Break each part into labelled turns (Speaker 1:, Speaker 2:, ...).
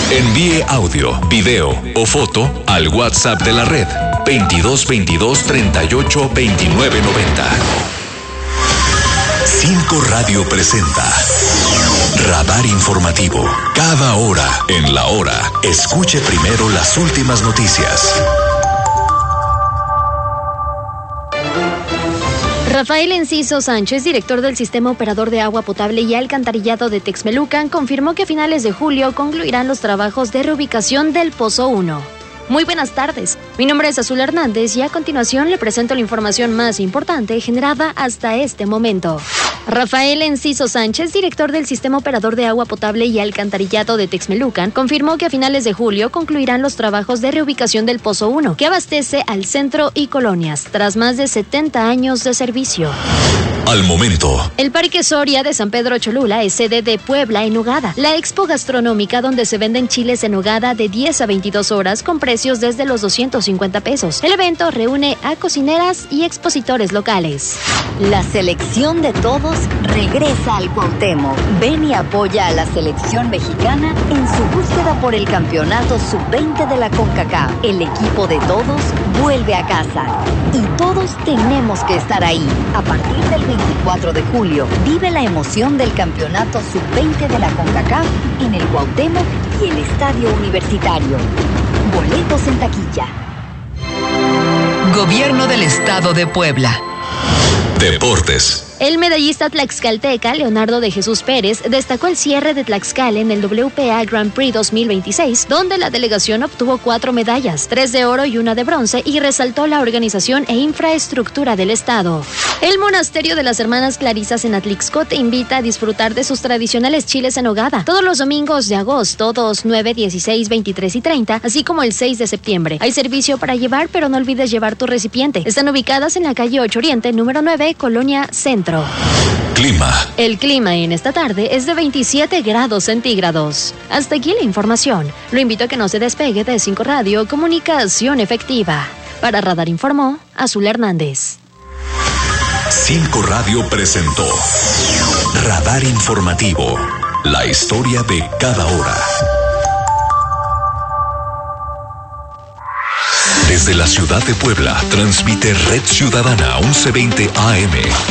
Speaker 1: Envíe audio, video o foto al WhatsApp de la red 2222 38 29 90. 5 Radio presenta Radar Informativo. Cada hora en la hora, escuche primero las últimas noticias.
Speaker 2: Rafael Enciso Sánchez, director del Sistema Operador de Agua Potable y Alcantarillado de Texmelucan, confirmó que a finales de julio concluirán los trabajos de reubicación del Pozo 1. Muy buenas tardes, mi nombre es Azul Hernández y a continuación le presento la información más importante generada hasta este momento. Rafael Enciso Sánchez, director del Sistema Operador de Agua Potable y Alcantarillado de Texmelucan, confirmó que a finales de julio concluirán los trabajos de reubicación del Pozo 1, que abastece al centro y colonias, tras más de 70 años de servicio.
Speaker 1: Al momento.
Speaker 2: El Parque Soria de San Pedro Cholula es sede de Puebla en nogada, la expo gastronómica donde se venden chiles en nogada de 10 a 22 horas con precios desde los 250 pesos. El evento reúne a cocineras y expositores locales.
Speaker 3: La selección de todos regresa al Cuauhtémoc. Ven y apoya a la selección mexicana en su búsqueda por el campeonato sub-20 de la CONCACAF. El equipo de todos vuelve a casa y todos tenemos que estar ahí. A partir del 24 de julio, vive la emoción del campeonato sub-20 de la CONCACAF en el Cuauhtémoc y el Estadio Universitario. Boletos en taquilla.
Speaker 4: Gobierno del Estado de Puebla.
Speaker 1: Deportes.
Speaker 2: El medallista tlaxcalteca Leonardo de Jesús Pérez destacó el cierre de Tlaxcala en el WPA Grand Prix 2026, donde la delegación obtuvo 4 medallas, 3 de oro y 1 de bronce, y resaltó la organización e infraestructura del estado. El monasterio de las Hermanas Clarisas en Atlixco te invita a disfrutar de sus tradicionales chiles en nogada todos los domingos de agosto, 2, 9, 16, 23 y 30, así como el 6 de septiembre. Hay servicio para llevar, pero no olvides llevar tu recipiente. Están ubicadas en la calle 8 Oriente, número 9, Colonia Centro.
Speaker 1: Clima.
Speaker 2: El clima en esta tarde es de 27 grados centígrados. Hasta aquí la información. Lo invito a que no se despegue de 5 Radio, comunicación efectiva. Para Radar informó Azul Hernández.
Speaker 1: 5 Radio presentó Radar Informativo. La historia de cada hora. Desde la ciudad de Puebla, transmite Red Ciudadana 1120 AM,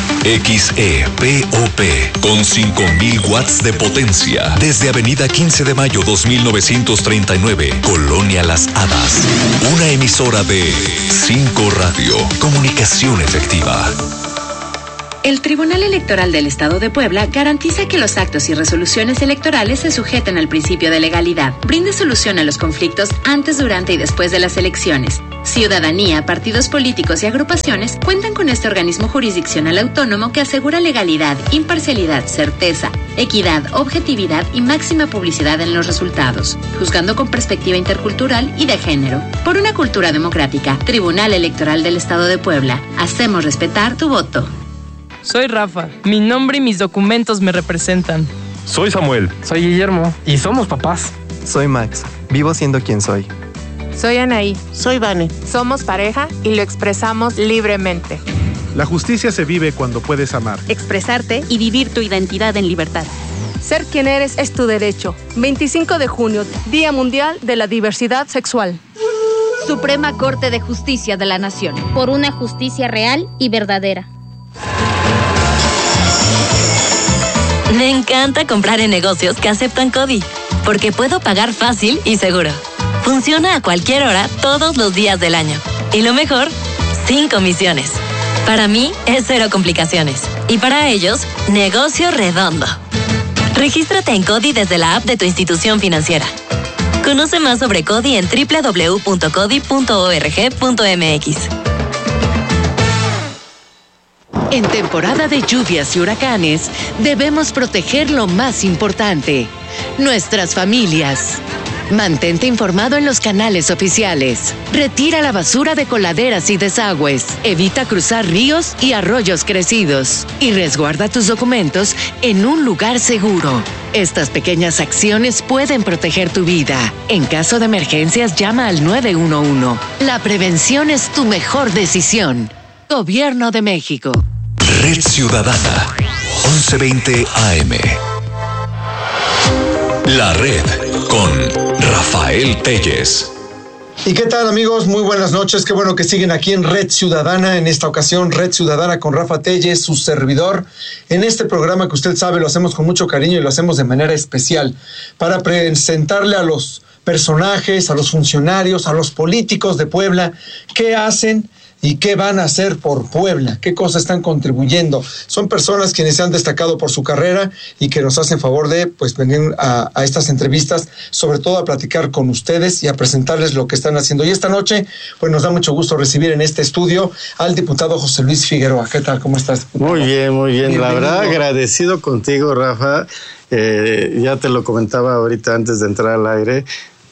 Speaker 1: XEPOP, con 5000 watts de potencia. Desde Avenida 15 de Mayo 2939, Colonia Las Hadas. Una emisora de 5 Radio, comunicación efectiva.
Speaker 5: El Tribunal Electoral del Estado de Puebla garantiza que los actos y resoluciones electorales se sujeten al principio de legalidad. Brinde solución a los conflictos antes, durante y después de las elecciones. Ciudadanía, partidos políticos y agrupaciones cuentan con este organismo jurisdiccional autónomo que asegura legalidad, imparcialidad, certeza, equidad, objetividad y máxima publicidad en los resultados, juzgando con perspectiva intercultural y de género. Por una cultura democrática, Tribunal Electoral del Estado de Puebla. Hacemos respetar tu voto.
Speaker 6: Soy Rafa. Mi nombre y mis documentos me representan.
Speaker 7: Soy Samuel.
Speaker 8: Soy Guillermo.
Speaker 7: Y somos papás.
Speaker 9: Soy Max. Vivo siendo quien soy.
Speaker 10: Soy Anaí.
Speaker 11: Soy Vane.
Speaker 10: Somos pareja y lo expresamos libremente.
Speaker 12: La justicia se vive cuando puedes amar,
Speaker 13: expresarte y vivir tu identidad en libertad.
Speaker 14: Ser quien eres es tu derecho. 25 de junio, Día Mundial de la Diversidad Sexual.
Speaker 15: Suprema Corte de Justicia de la Nación.
Speaker 16: Por una justicia real y verdadera.
Speaker 17: Me encanta comprar en negocios que aceptan CODI, porque puedo pagar fácil y seguro. Funciona a cualquier hora, todos los días del año. Y lo mejor, sin comisiones. Para mí, es cero complicaciones. Y para ellos, negocio redondo. Regístrate en CODI desde la app de tu institución financiera. Conoce más sobre CODI en www.codi.org.mx.
Speaker 4: En temporada de lluvias y huracanes, debemos proteger lo más importante, nuestras familias. Mantente informado en los canales oficiales. Retira la basura de coladeras y desagües. Evita cruzar ríos y arroyos crecidos. Y resguarda tus documentos en un lugar seguro. Estas pequeñas acciones pueden proteger tu vida. En caso de emergencias, llama al 911. La prevención es tu mejor decisión. Gobierno de México.
Speaker 1: Red Ciudadana 1120 AM. La red con Rafael Telles.
Speaker 8: ¿Y qué tal, amigos? Muy buenas noches. Qué bueno que siguen aquí en Red Ciudadana. En esta ocasión, Red Ciudadana con Rafa Telles, su servidor. En este programa que usted sabe lo hacemos con mucho cariño y lo hacemos de manera especial para presentarle a los personajes, a los funcionarios, a los políticos de Puebla qué hacen y qué van a hacer por Puebla, qué cosas están contribuyendo. Son personas quienes se han destacado por su carrera y que nos hacen favor de venir a estas entrevistas, sobre todo a platicar con ustedes y a presentarles lo que están haciendo. Y esta noche, pues nos da mucho gusto recibir en este estudio al diputado José Luis Figueroa. ¿Qué tal? ¿Cómo estás, diputado?
Speaker 11: Muy bien, muy bien.
Speaker 8: Bienvenido.
Speaker 11: La verdad, agradecido contigo, Rafa. Ya te lo comentaba ahorita antes de entrar al aire.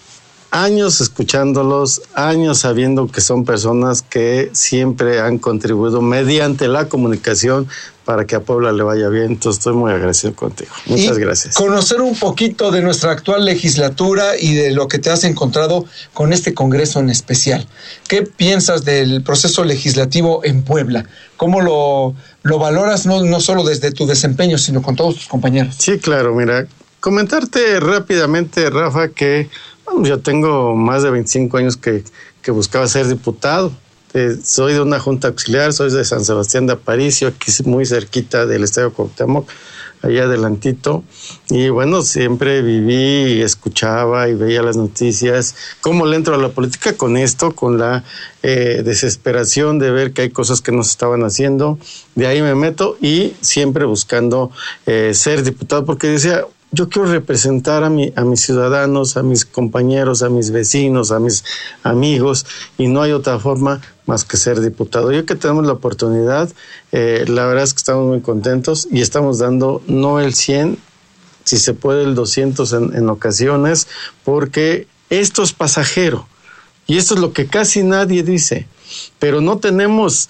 Speaker 11: Años escuchándolos, años sabiendo que son personas que siempre han contribuido mediante la comunicación para que a Puebla le vaya bien. Entonces estoy muy agradecido contigo. Muchas gracias.
Speaker 8: Conocer un poquito de nuestra actual legislatura y de lo que te has encontrado con este Congreso en especial. ¿Qué piensas del proceso legislativo en Puebla? ¿Cómo lo valoras no solo desde tu desempeño, sino con todos tus compañeros?
Speaker 11: Sí, claro. Mira, comentarte rápidamente, Rafa, que yo tengo más de 25 años que buscaba ser diputado. Soy de una junta auxiliar, soy de San Sebastián de Aparicio, aquí muy cerquita del Estadio Cuauhtémoc, allá adelantito. Y bueno, siempre viví y escuchaba y veía las noticias. ¿Cómo le entro a la política? Con esto, con la desesperación de ver que hay cosas que no se estaban haciendo. De ahí me meto y siempre buscando ser diputado, porque decía, yo quiero representar a mis ciudadanos, a mis compañeros, a mis vecinos, a mis amigos, y no hay otra forma más que ser diputado. Yo que tenemos la oportunidad, la verdad es que estamos muy contentos y estamos dando no el 100, si se puede el 200 en ocasiones, porque esto es pasajero y esto es lo que casi nadie dice. Pero no tenemos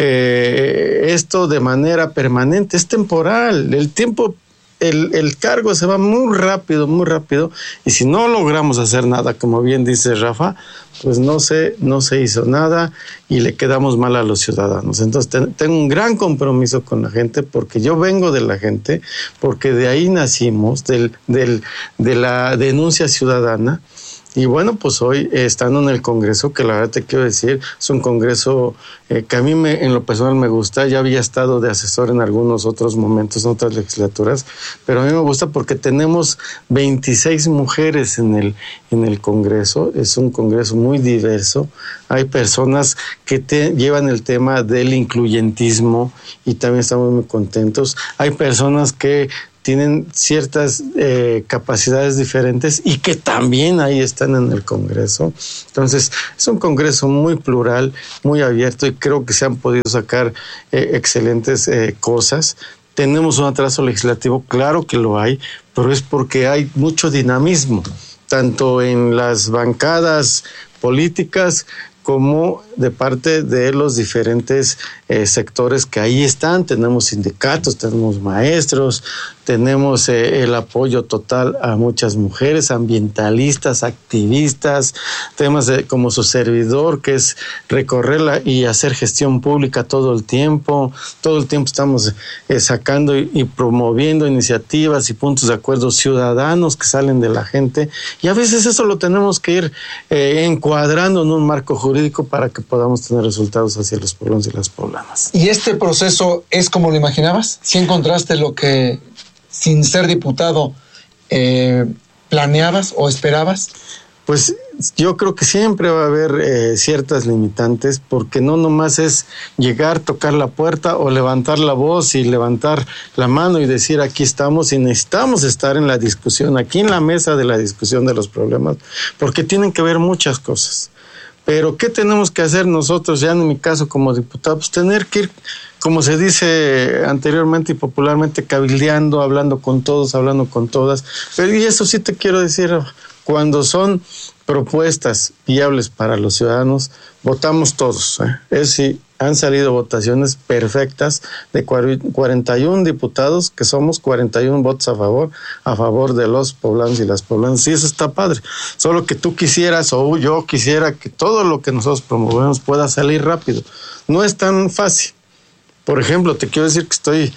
Speaker 11: esto de manera permanente, es temporal. El tiempo, el cargo se va muy rápido, y si no logramos hacer nada, como bien dice Rafa, pues no se hizo nada y le quedamos mal a los ciudadanos. Entonces tengo un gran compromiso con la gente, porque yo vengo de la gente, porque de ahí nacimos, de la denuncia ciudadana. Y bueno, pues hoy estando en el Congreso, que la verdad te quiero decir, es un Congreso que a mí en lo personal me gusta. Ya había estado de asesor en algunos otros momentos, en otras legislaturas, pero a mí me gusta porque tenemos 26 mujeres en el Congreso. Es un Congreso muy diverso. Hay personas que llevan el tema del incluyentismo y también estamos muy contentos. Hay personas que tienen ciertas capacidades diferentes y que también ahí están en el Congreso. Entonces, es un Congreso muy plural, muy abierto, y creo que se han podido sacar excelentes cosas. Tenemos un atraso legislativo, claro que lo hay, pero es porque hay mucho dinamismo, tanto en las bancadas políticas como de parte de los diferentes sectores que ahí están. Tenemos sindicatos, tenemos maestros, tenemos el apoyo total a muchas mujeres, ambientalistas, activistas, temas como su servidor, que es recorrerla y hacer gestión pública todo el tiempo estamos sacando y promoviendo iniciativas y puntos de acuerdo ciudadanos que salen de la gente, y a veces eso lo tenemos que ir encuadrando en un marco jurídico para que podamos tener resultados hacia los poblanos y las poblanas.
Speaker 8: ¿Y este proceso es como lo imaginabas? ¿Sí encontraste lo que, sin ser diputado, planeabas o esperabas?
Speaker 11: Pues yo creo que siempre va a haber ciertas limitantes, porque no nomás es llegar, tocar la puerta o levantar la voz y levantar la mano y decir aquí estamos, y necesitamos estar en la discusión, aquí en la mesa de la discusión de los problemas, porque tienen que ver muchas cosas. Pero ¿qué tenemos que hacer nosotros, ya en mi caso como diputado? Pues tener que ir, como se dice anteriormente y popularmente, cabildeando, hablando con todos, hablando con todas. Pero y eso sí te quiero decir, cuando son propuestas viables para los ciudadanos, votamos todos. Es decir, han salido votaciones perfectas de 41 diputados, que somos 41 votos a favor de los poblanos y las poblanas. Sí, eso está padre. Solo que tú quisieras, o yo quisiera, que todo lo que nosotros promovemos pueda salir rápido. No es tan fácil. Por ejemplo, te quiero decir que estoy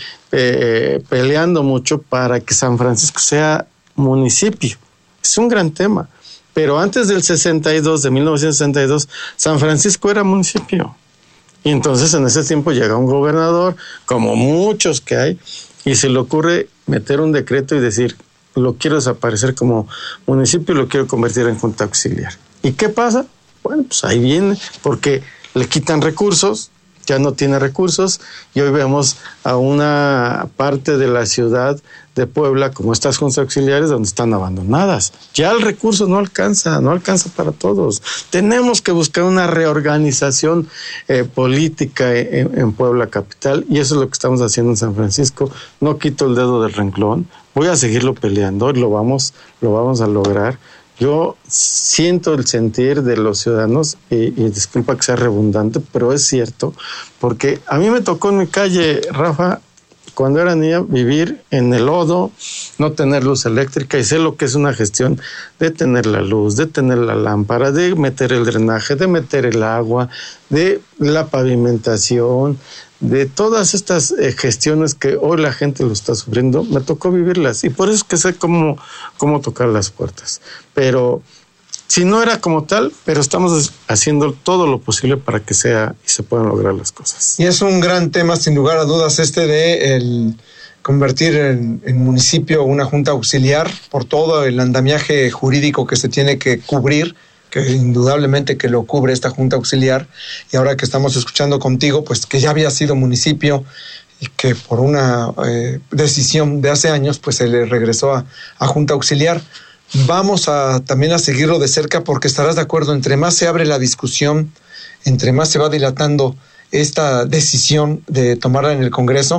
Speaker 11: peleando mucho para que San Francisco sea municipio. Es un gran tema. Pero antes del 62, de 1962, San Francisco era municipio. Y entonces en ese tiempo llega un gobernador, como muchos que hay, y se le ocurre meter un decreto y decir, lo quiero desaparecer como municipio y lo quiero convertir en junta auxiliar. ¿Y qué pasa? Bueno, pues ahí viene, porque le quitan recursos, ya no tiene recursos, y hoy vemos a una parte de la ciudad de Puebla, como estas juntas auxiliares, donde están abandonadas. Ya el recurso no alcanza para todos. Tenemos que buscar una reorganización política en Puebla capital, y eso es lo que estamos haciendo en San Francisco. No quito el dedo del renglón, voy a seguirlo peleando, y lo vamos a lograr. Yo siento el sentir de los ciudadanos, y disculpa que sea redundante, pero es cierto, porque a mí me tocó en mi calle, Rafa, cuando era niña, vivir en el lodo, no tener luz eléctrica, y sé lo que es una gestión de tener la luz, de tener la lámpara, de meter el drenaje, de meter el agua, de la pavimentación, de todas estas gestiones que hoy la gente lo está sufriendo. Me tocó vivirlas, y por eso es que sé cómo tocar las puertas. Pero si no era como tal, pero estamos haciendo todo lo posible para que sea y se puedan lograr las cosas.
Speaker 8: Y es un gran tema, sin lugar a dudas, de el convertir en municipio una junta auxiliar, por todo el andamiaje jurídico que se tiene que cubrir, que indudablemente que lo cubre esta junta auxiliar. Y ahora que estamos escuchando contigo, pues que ya había sido municipio y que por una decisión de hace años, pues se le regresó a junta auxiliar. Vamos también a seguirlo de cerca, porque estarás de acuerdo, entre más se abre la discusión, entre más se va dilatando esta decisión de tomarla en el Congreso,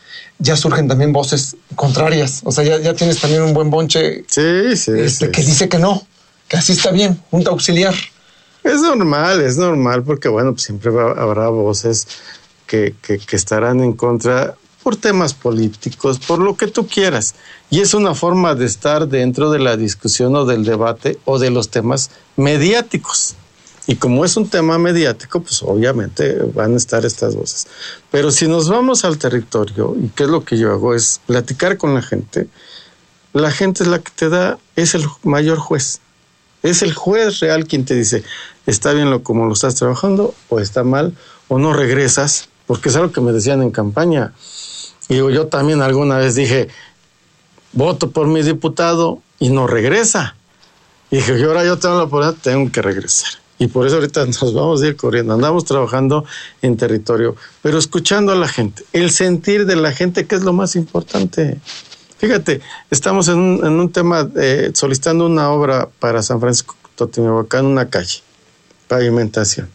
Speaker 8: ya surgen también voces contrarias. O sea, ya tienes también un buen bonche que dice que no, que así está bien, junta auxiliar.
Speaker 11: Es normal, porque bueno, pues siempre habrá voces que estarán en contra por temas políticos, por lo que tú quieras. Y es una forma de estar dentro de la discusión o del debate o de los temas mediáticos. Y como es un tema mediático, pues obviamente van a estar estas voces. Pero si nos vamos al territorio, y qué es lo que yo hago, es platicar con la gente es la que te da, es el mayor juez. Es el juez real quien te dice, está bien como lo estás trabajando, o está mal, o no regresas, porque es algo que me decían en campaña. Y yo también alguna vez dije, voto por mi diputado y no regresa. Y dije, ahora yo tengo la oportunidad, tengo que regresar. Y por eso ahorita nos vamos a ir corriendo. Andamos trabajando en territorio, pero escuchando a la gente, el sentir de la gente, que es lo más importante. Fíjate, estamos en un tema, solicitando una obra para San Francisco Totimehuacán, una calle, pavimentación.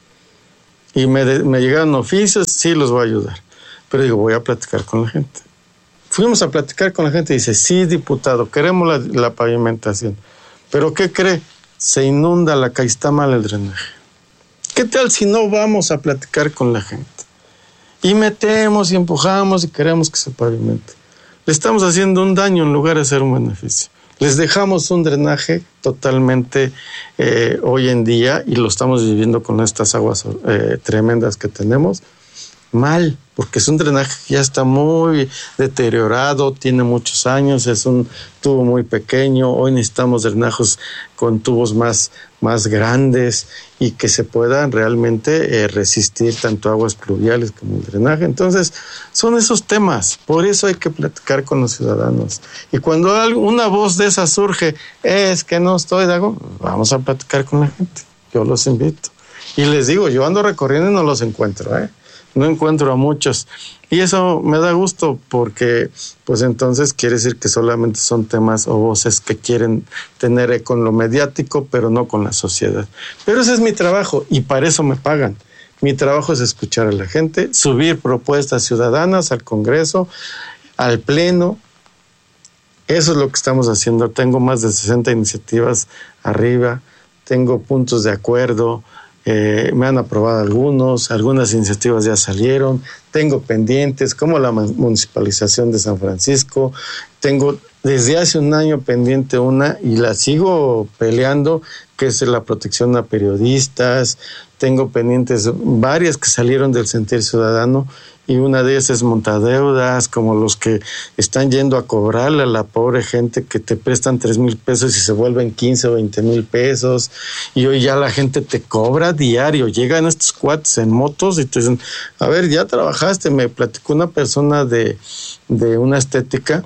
Speaker 11: Y me llegaron oficios, sí, los voy a ayudar. Pero digo, voy a platicar con la gente. Fuimos a platicar con la gente y dice, sí, diputado, queremos la pavimentación. Pero ¿qué cree? Se inunda la calle, está mal el drenaje. ¿Qué tal si no vamos a platicar con la gente? Y metemos y empujamos y queremos que se pavimente. Le estamos haciendo un daño en lugar de hacer un beneficio. Les dejamos un drenaje totalmente hoy en día, y lo estamos viviendo con estas aguas tremendas que tenemos, mal, porque es un drenaje que ya está muy deteriorado, tiene muchos años, es un tubo muy pequeño. Hoy necesitamos drenajes con tubos más grandes y que se puedan realmente resistir tanto aguas pluviales como el drenaje. Entonces, son esos temas, por eso hay que platicar con los ciudadanos. Y cuando una voz de esa surge, es que no estoy de acuerdo, vamos a platicar con la gente, yo los invito. Y les digo, yo ando recorriendo y no los encuentro, no encuentro a muchos, y eso me da gusto, porque pues entonces quiere decir que solamente son temas o voces que quieren tener eco en lo mediático, pero no con la sociedad. Pero ese es mi trabajo, y para eso me pagan. Mi trabajo es escuchar a la gente, subir propuestas ciudadanas al Congreso, al Pleno. Eso es lo que estamos haciendo. Tengo más de 60 iniciativas arriba, tengo puntos de acuerdo. Me han aprobado algunas iniciativas ya salieron, tengo pendientes como la municipalización de San Francisco, tengo desde hace un año pendiente una y la sigo peleando, que es la protección a periodistas. Tengo pendientes varias que salieron del sentir ciudadano, y una de ellas es montadeudas, como los que están yendo a cobrarle a la pobre gente que te prestan 3,000 pesos y se vuelven 15 o 20 mil pesos, y hoy ya la gente te cobra diario. Llegan estos cuates en motos y te dicen, a ver, ya trabajaste. Me platicó una persona de una estética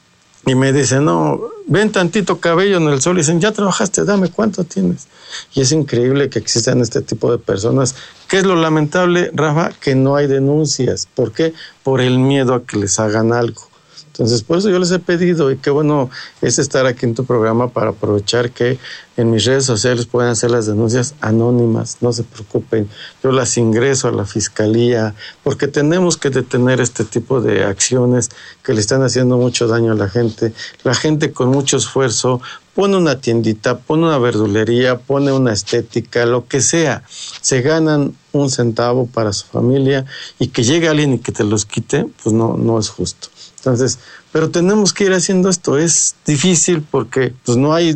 Speaker 11: y me dice, no, ven tantito cabello en el sol, y dicen, ya trabajaste, dame, ¿cuánto tienes? Y es increíble que existan este tipo de personas. ¿Qué es lo lamentable, Rafa? Que no hay denuncias. ¿Por qué? Por el miedo a que les hagan algo. Entonces, por eso yo les he pedido, y qué bueno es estar aquí en tu programa para aprovechar que en mis redes sociales pueden hacer las denuncias anónimas, no se preocupen, yo las ingreso a la fiscalía, porque tenemos que detener este tipo de acciones que le están haciendo mucho daño a la gente. La gente con mucho esfuerzo pone una tiendita, pone una verdulería, pone una estética, lo que sea, se ganan un centavo para su familia, y que llegue alguien y que te los quite, pues no es justo. Entonces, pero tenemos que ir haciendo esto. Es difícil porque pues no hay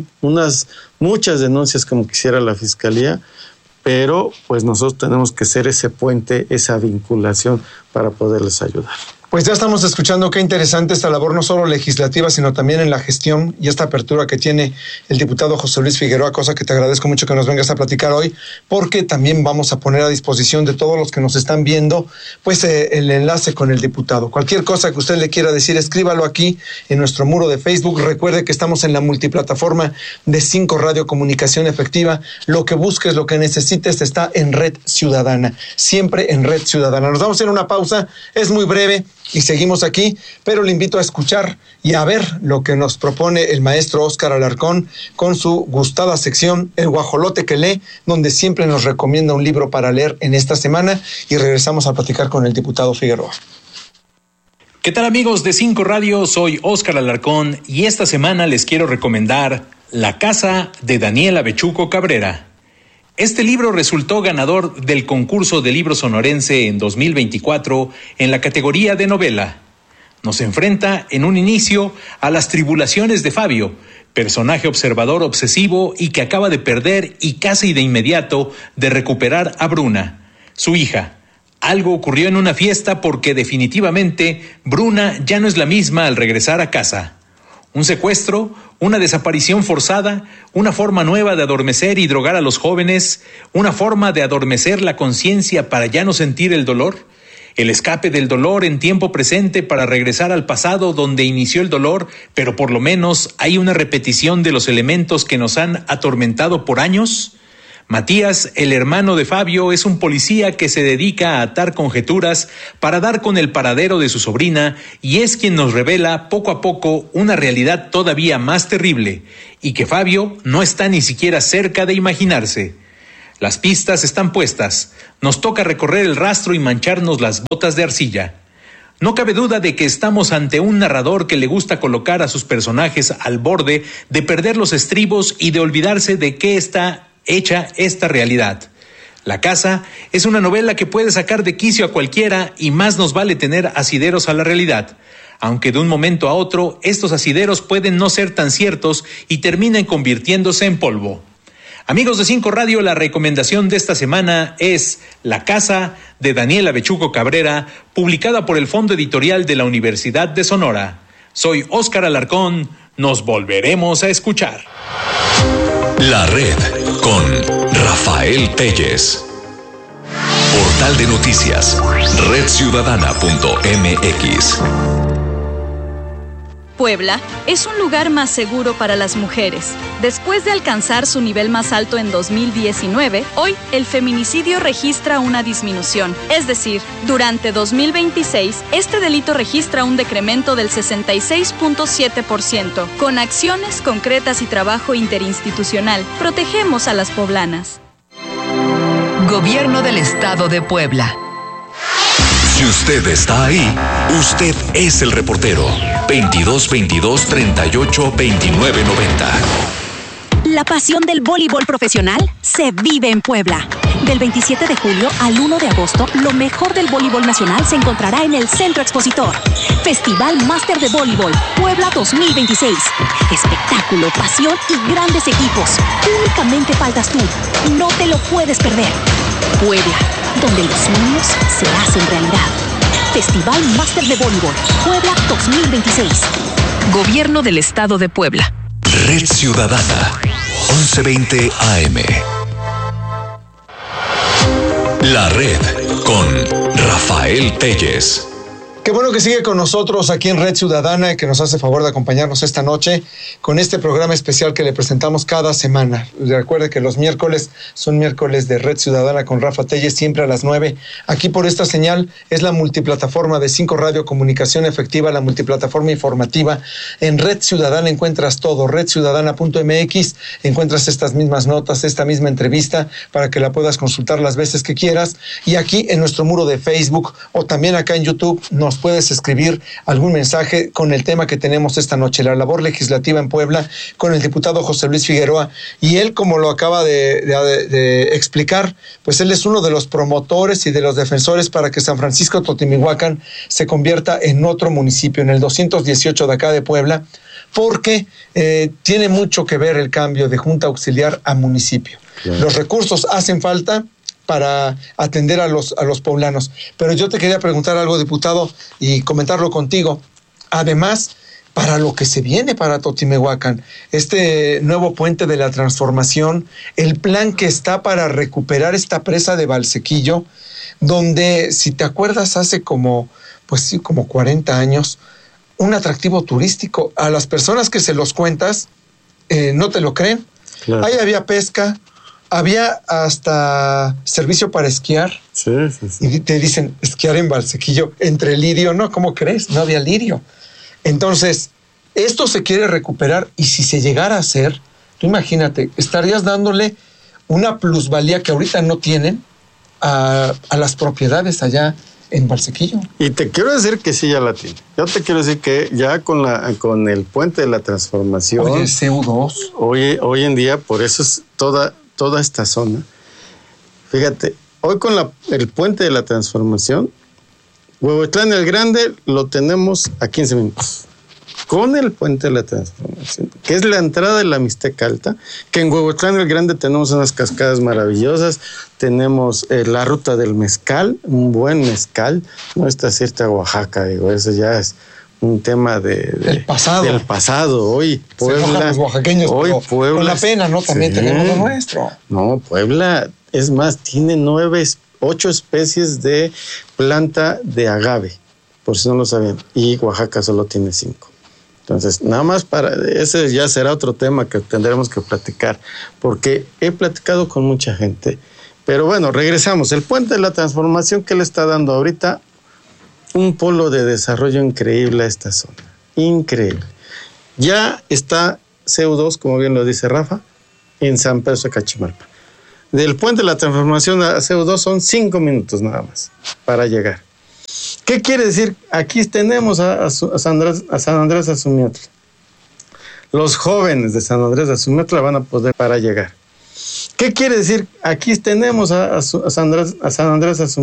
Speaker 11: muchas denuncias como quisiera la fiscalía, pero pues nosotros tenemos que ser ese puente, esa vinculación para poderles ayudar.
Speaker 8: Pues ya estamos escuchando qué interesante esta labor, no solo legislativa, sino también en la gestión, y esta apertura que tiene el diputado José Luis Figueroa, cosa que te agradezco mucho que nos vengas a platicar hoy, porque también vamos a poner a disposición de todos los que nos están viendo, pues el enlace con el diputado. Cualquier cosa que usted le quiera decir, escríbalo aquí en nuestro muro de Facebook. Recuerde que estamos en la multiplataforma de 5 Radio Comunicación Efectiva. Lo que busques, lo que necesites, está en Red Ciudadana, siempre en Red Ciudadana. Nos vamos a ir a una pausa, es muy breve, y seguimos aquí, pero le invito a escuchar y a ver lo que nos propone el maestro Óscar Alarcón con su gustada sección El Guajolote que lee, donde siempre nos recomienda un libro para leer en esta semana, y regresamos a platicar con el diputado Figueroa.
Speaker 18: ¿Qué tal, amigos de 5 Radio? Soy Óscar Alarcón y esta semana les quiero recomendar La Casa de Daniela Bechuco Cabrera. Este libro resultó ganador del concurso de libro sonorense en 2024 en la categoría de novela. Nos enfrenta en un inicio a las tribulaciones de Fabio, personaje observador obsesivo y que acaba de perder y casi de inmediato de recuperar a Bruna, su hija. Algo ocurrió en una fiesta porque definitivamente Bruna ya no es la misma al regresar a casa. Un secuestro, una desaparición forzada, una forma nueva de adormecer y drogar a los jóvenes, una forma de adormecer la conciencia para ya no sentir el dolor, el escape del dolor en tiempo presente para regresar al pasado donde inició el dolor, pero por lo menos hay una repetición de los elementos que nos han atormentado por años. Matías, el hermano de Fabio, es un policía que se dedica a atar conjeturas para dar con el paradero de su sobrina, y es quien nos revela poco a poco una realidad todavía más terrible, y que Fabio no está ni siquiera cerca de imaginarse. Las pistas están puestas, nos toca recorrer el rastro y mancharnos las botas de arcilla. No cabe duda de que estamos ante un narrador que le gusta colocar a sus personajes al borde de perder los estribos y de olvidarse de qué está hecha esta realidad. La Casa es una novela que puede sacar de quicio a cualquiera, y más nos vale tener asideros a la realidad, aunque de un momento a otro estos asideros pueden no ser tan ciertos y terminen convirtiéndose en polvo. Amigos de 5 Radio, la recomendación de esta semana es La Casa de Daniela Bechuco Cabrera, publicada por el Fondo Editorial de la Universidad de Sonora. Soy Óscar Alarcón, nos volveremos a escuchar.
Speaker 1: La Red con Rafael Telles. Portal de noticias, redciudadana.mx.
Speaker 13: Puebla es un lugar más seguro para las mujeres. Después de alcanzar su nivel más alto en 2019, hoy el feminicidio registra una disminución. Es decir, durante 2026, este delito registra un decremento del 66.7%. Con acciones concretas y trabajo interinstitucional, protegemos a las poblanas.
Speaker 4: Gobierno del Estado de Puebla.
Speaker 1: Si usted está ahí, usted es el reportero. 2222-382990.
Speaker 19: La pasión del voleibol profesional se vive en Puebla. Del 27 de julio al 1 de agosto, lo mejor del voleibol nacional se encontrará en el Centro Expositor. Festival Máster de Voleibol Puebla 2026. Espectáculo, pasión y grandes equipos. Únicamente faltas tú. No te lo puedes perder. Puebla, donde los sueños se hacen realidad. Festival Máster de Voleibol Puebla 2026. Gobierno del Estado de Puebla.
Speaker 1: Red Ciudadana, 1120 AM. La Red con Rafael Telles.
Speaker 8: Qué bueno que sigue con nosotros aquí en Red Ciudadana y que nos hace favor de acompañarnos esta noche con este programa especial que le presentamos cada semana. Recuerde que los miércoles son miércoles de Red Ciudadana con Rafa Telles, siempre a las 9. Aquí por esta señal es la multiplataforma de 5 Radio Comunicación Efectiva, la multiplataforma informativa. En Red Ciudadana encuentras todo, redciudadana.mx, encuentras estas mismas notas, esta misma entrevista para que la puedas consultar las veces que quieras. Y aquí en nuestro muro de Facebook o también acá en YouTube nos puedes escribir algún mensaje con el tema que tenemos esta noche, la labor legislativa en Puebla, con el diputado José Luis Figueroa. Y él, como lo acaba de explicar, pues él es uno de los promotores y de los defensores para que San Francisco Totimihuacán se convierta en otro municipio, en el 218 de acá de Puebla, porque tiene mucho que ver el cambio de junta auxiliar a municipio. Claro. Los recursos hacen falta para atender a los poblanos. Pero yo te quería preguntar algo, diputado, y comentarlo contigo. Además, para lo que se viene para Totimihuacán, este nuevo puente de la transformación, el plan que está para recuperar esta presa de Valsequillo, donde, si te acuerdas, hace como 40 años, un atractivo turístico. A las personas que se los cuentas, no te lo creen. Claro. Ahí había pesca, había hasta servicio para esquiar. Sí. Y te dicen, esquiar en Valsequillo, entre lirio. No, ¿cómo crees? No había lirio. Entonces, esto se quiere recuperar y si se llegara a hacer, tú imagínate, estarías dándole una plusvalía que ahorita no tienen a las propiedades allá en Valsequillo. Y te quiero decir que sí ya la tiene. Yo te quiero decir que ya con el puente de la transformación. Oye, CU2. Hoy en día, por eso es toda esta zona. Fíjate, hoy con el puente de la transformación, Huehuetlán el Grande lo tenemos a 15 minutos. Con el puente de la transformación, que es la entrada de la Mixteca Alta, que en Huehuetlán el Grande tenemos unas cascadas maravillosas, tenemos la ruta del mezcal, un buen mezcal, no está cierta a Oaxaca, digo, eso ya es un tema del pasado. Hoy Puebla, los oaxaqueños, hoy Puebla, con la pena, ¿no? También sí, tenemos lo nuestro. No, Puebla, es más, tiene 8 especies de planta de agave, por si no lo sabían, y Oaxaca solo tiene 5. Entonces, nada más ese ya será otro tema que tendremos que platicar, porque he platicado con mucha gente. Pero bueno, regresamos. El puente de la transformación, ¿qué le está dando ahorita? Un polo de desarrollo increíble a esta zona. Increíble. Ya está CU2, como bien lo dice Rafa, en San Pedro de Cachimalpa. Del puente de la transformación a CU2 son 5 minutos nada más para llegar. ¿Qué quiere decir? Aquí tenemos a San Andrés Azumiatla. Los jóvenes de San Andrés Azumiatla van a poder para llegar. ¿Qué quiere decir? Aquí tenemos a San Andrés Azumiatla.